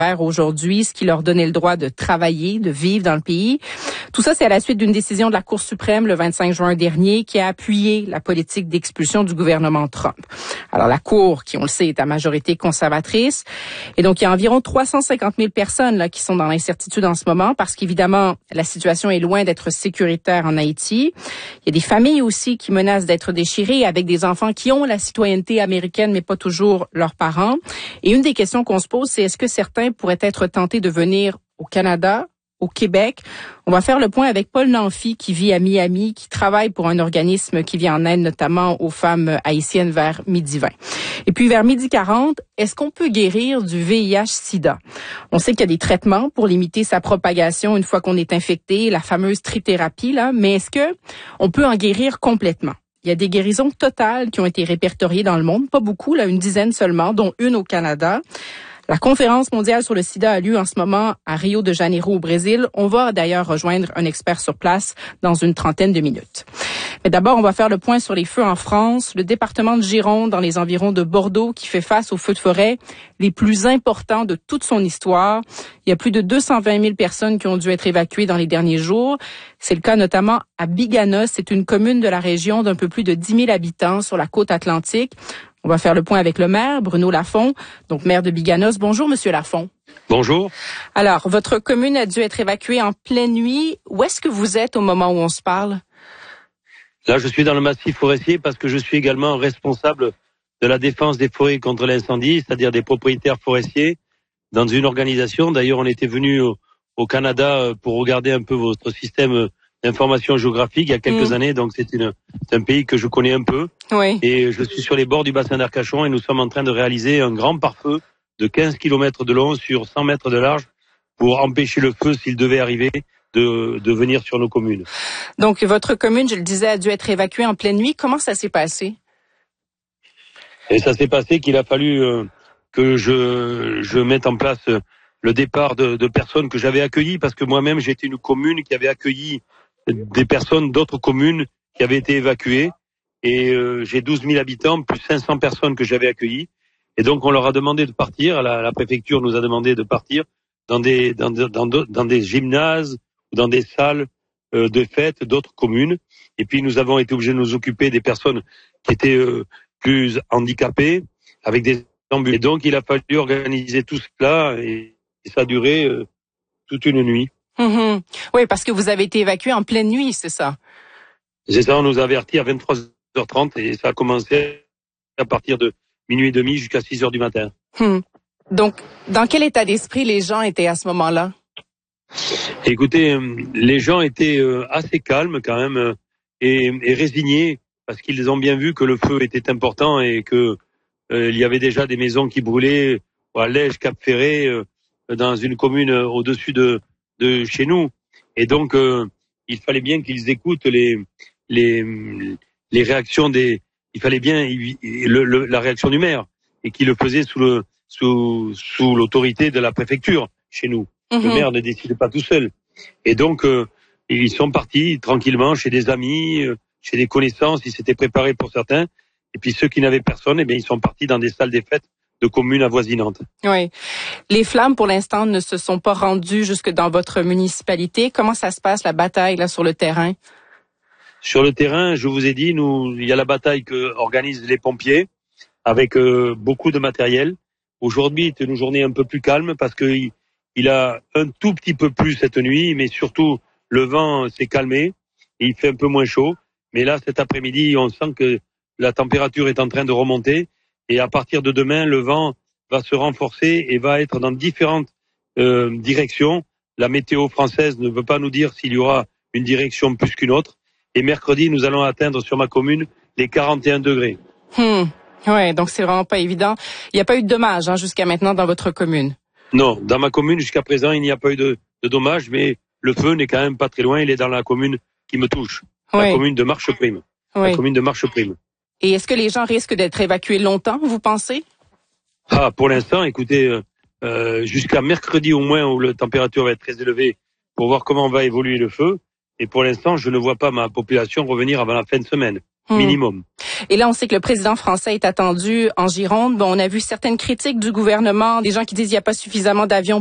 aujourd'hui, ce qui leur donnait le droit de travailler, de vivre dans le pays. Tout ça, c'est à la suite d'une décision de la Cour suprême le 25 juin dernier qui a appuyé la politique d'expulsion du gouvernement Trump. Alors, la Cour, qui, on le sait, est à majorité conservatrice. Et donc, il y a environ 350 000 personnes là, qui sont dans l'incertitude en ce moment parce qu'évidemment, la situation est loin d'être sécuritaire en Haïti. Il y a des familles aussi qui menacent d'être déchirées avec des enfants qui ont la citoyenneté américaine, mais pas toujours leurs parents. Et une des questions qu'on se pose, c'est est-ce que certains pourraient être tentés de venir au Canada, au Québec? On va faire le point avec Paul Nanfi qui vit à Miami, qui travaille pour un organisme qui vient en aide notamment aux femmes haïtiennes vers 12h20. Et puis vers 12h40, est-ce qu'on peut guérir du VIH-Sida? On sait qu'il y a des traitements pour limiter sa propagation une fois qu'on est infecté, la fameuse trithérapie, là, mais est-ce que on peut en guérir complètement? Il y a des guérisons totales qui ont été répertoriées dans le monde, pas beaucoup, là, une dizaine seulement, dont une au Canada. La conférence mondiale sur le sida a lieu en ce moment à Rio de Janeiro au Brésil. On va d'ailleurs rejoindre un expert sur place dans une trentaine de minutes. Mais d'abord, on va faire le point sur les feux en France. Le département de Gironde, dans les environs de Bordeaux, qui fait face aux feux de forêt les plus importants de toute son histoire. Il y a plus de 220 000 personnes qui ont dû être évacuées dans les derniers jours. C'est le cas notamment à Biganos. C'est une commune de la région d'un peu plus de 10 000 habitants sur la côte atlantique. On va faire le point avec le maire, Bruno Lafont, donc maire de Biganos. Bonjour, Monsieur Lafont. Bonjour. Alors, votre commune a dû être évacuée en pleine nuit. Où est-ce que vous êtes au moment où on se parle? Là, je suis dans le massif forestier parce que je suis également responsable de la défense des forêts contre l'incendie, c'est-à-dire des propriétaires forestiers, dans une organisation. D'ailleurs, on était venu au Canada pour regarder un peu votre système d'information géographique il y a quelques années, donc c'est un pays que je connais un peu. Oui. Et je suis sur les bords du bassin d'Arcachon et nous sommes en train de réaliser un grand pare-feu de 15 km de long sur 100 mètres de large pour empêcher le feu s'il devait arriver de venir sur nos communes. Donc votre commune, je le disais, a dû être évacuée en pleine nuit. Comment ça s'est passé? Et ça s'est passé qu'il a fallu que je mette en place le départ de personnes que j'avais accueillies parce que moi-même j'étais une commune qui avait accueilli des personnes d'autres communes qui avaient été évacuées et j'ai 12 000 habitants plus 500 personnes que j'avais accueillies et donc on leur a demandé de partir, la préfecture nous a demandé de partir dans des gymnases ou dans des salles de fête d'autres communes et puis nous avons été obligés de nous occuper des personnes qui étaient plus handicapées avec des ambulances et donc il a fallu organiser tout cela et ça a duré toute une nuit. Oui, parce que vous avez été évacué en pleine nuit, c'est ça? C'est ça, on nous a avertis à 23h30 et ça a commencé à partir de minuit et demi jusqu'à 6h du matin. Donc, dans quel état d'esprit les gens étaient à ce moment-là? Écoutez, les gens étaient assez calmes quand même et résignés parce qu'ils ont bien vu que le feu était important et que il y avait déjà des maisons qui brûlaient à Lège, Cap-Ferré, dans une commune au-dessus de chez nous. Et donc, il fallait bien qu'ils écoutent les réactions il fallait bien la réaction du maire et qu'il le faisait sous l'autorité de la préfecture chez nous. Le maire ne décide pas tout seul. Et donc, ils sont partis tranquillement chez des amis, chez des connaissances. Ils s'étaient préparés pour certains. Et puis ceux qui n'avaient personne, eh bien, ils sont partis dans des salles des fêtes de communes avoisinantes. Oui. Les flammes, pour l'instant, ne se sont pas rendues jusque dans votre municipalité. Comment ça se passe, la bataille, là, sur le terrain? Sur le terrain, je vous ai dit, il y a la bataille que organisent les pompiers avec beaucoup de matériel. Aujourd'hui, c'est une journée un peu plus calme parce que il a un tout petit peu plu cette nuit, mais surtout, le vent s'est calmé et il fait un peu moins chaud. Mais là, cet après-midi, on sent que la température est en train de remonter. Et à partir de demain, le vent va se renforcer et va être dans différentes directions. La météo française ne veut pas nous dire s'il y aura une direction plus qu'une autre. Et mercredi, nous allons atteindre sur ma commune les 41 degrés. Ouais, donc c'est vraiment pas évident. Il n'y a pas eu de dommages jusqu'à maintenant dans votre commune? Non, dans ma commune, jusqu'à présent, il n'y a pas eu de dommages, mais le feu n'est quand même pas très loin. Il est dans la commune qui me touche, la commune de Marcheprime. La commune de Marcheprime. Et est-ce que les gens risquent d'être évacués longtemps, vous pensez? Pour l'instant, écoutez, jusqu'à mercredi au moins où la température va être très élevée pour voir comment va évoluer le feu. Et pour l'instant, je ne vois pas ma population revenir avant la fin de semaine. minimum. Et là, on sait que le président français est attendu en Gironde. Bon, on a vu certaines critiques du gouvernement, des gens qui disent qu'il n'y a pas suffisamment d'avions